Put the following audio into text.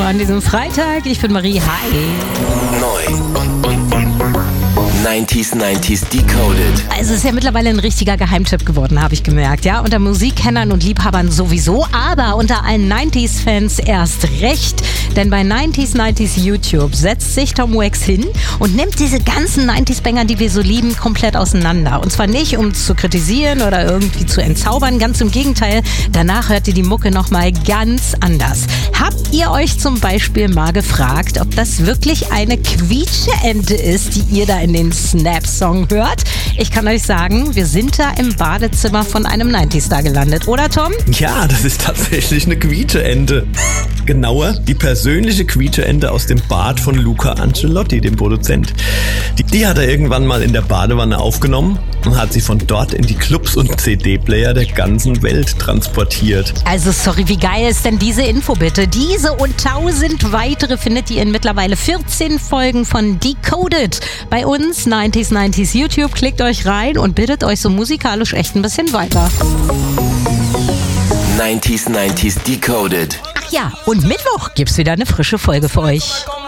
an diesem Freitag. Ich bin Marie. Hi. Neu und 90s Decoded. Also es ist ja mittlerweile ein richtiger Geheimtipp geworden, habe ich gemerkt. Ja, unter Musikkennern und Liebhabern sowieso, aber unter allen 90s-Fans erst recht. Denn bei 90s YouTube setzt sich Tom Wax hin und nimmt diese ganzen 90s-Banger, die wir so lieben, komplett auseinander. Und zwar nicht, um es zu kritisieren oder irgendwie zu entzaubern, ganz im Gegenteil. Danach hört ihr die Mucke nochmal ganz anders. Habt ihr euch zum Beispiel mal gefragt, ob das wirklich eine Quietscheente ist, die ihr da in den Snap-Song hört? Ich kann euch sagen, wir sind da im Badezimmer von einem 90s-Star gelandet, oder Tom? Ja, das ist tatsächlich eine Quietscheente. Genauer, die persönliche Quietscheente aus dem Bad von Luca Ancelotti, dem Produzent. Die hat er irgendwann mal in der Badewanne aufgenommen und hat sie von dort in die Clubs und CD-Player der ganzen Welt transportiert. Also sorry, wie geil ist denn diese Info bitte? Diese und 1000 weitere findet ihr in mittlerweile 14 Folgen von Decoded. Bei uns 90s YouTube, klickt euch rein und bildet euch so musikalisch echt ein bisschen weiter. 90s Decoded. Ach ja, und Mittwoch gibt's wieder eine frische Folge für euch.